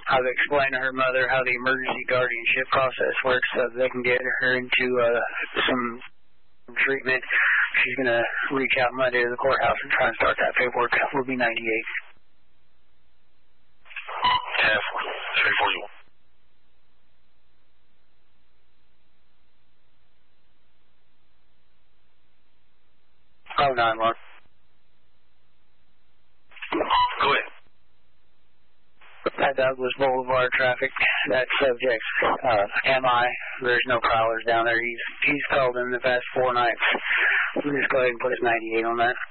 I've explained to her mother how the emergency guardianship process works so that they can get her into some treatment. She's going to reach out Monday to the courthouse and try and start that paperwork. We'll be 98. 10-4. 341. Oh, 9-1. Go ahead. At Douglas Boulevard traffic, that subject, MI, there's no prowlers down there. He's called in the past 4 nights. We'll just go ahead and put his 98 on that.